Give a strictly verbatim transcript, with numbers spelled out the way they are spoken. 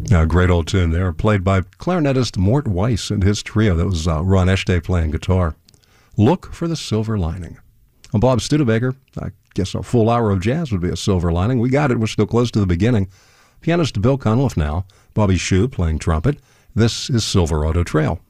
Uh, great old tune there, played by clarinetist Mort Weiss and his trio. That was uh, Ron Eshte playing guitar. Look for the Silver Lining. I'm Bob Studebaker. I guess a full hour of jazz would be a silver lining. We got it. We're still close to the beginning. Pianist Bill Cunliffe now. Bobby Shew playing trumpet. This is Silver Auto Trail.